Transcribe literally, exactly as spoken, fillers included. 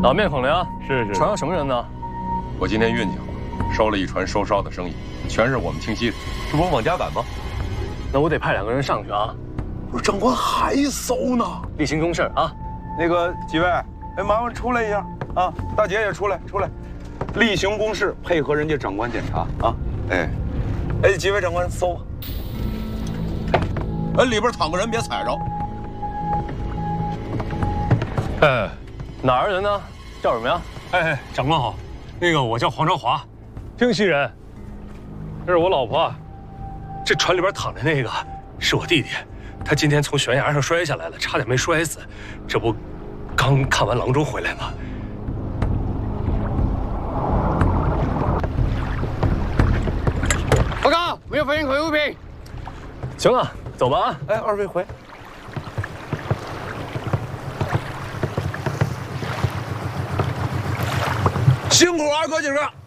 老面孔了， 是是。 船上什么人呢？ 我今天运气好，收了一船收烧的生意，全是我们清溪的， 这不是往家赶吗？ 那我得派两个人上去啊。 不是长官还搜呢， 例行公事啊。 那个几位，哎，麻烦出来一下啊！大姐也出来，出来，例行公事，配合人家长官检查啊！哎，哎，几位长官搜吧。 哎，里边躺个人，别踩着。 哎，哪儿人呢？叫什么呀？ 哎哎，长官好，那个我叫黄朝华，京西人。这是我老婆，这船里边躺的那个是我弟弟，他今天从悬崖上摔下来了，差点没摔死。这不，刚看完郎中回来吗？ 报告，没有发现可疑物品。 行了，走吧啊。 哎，二位回。 辛苦二哥几个。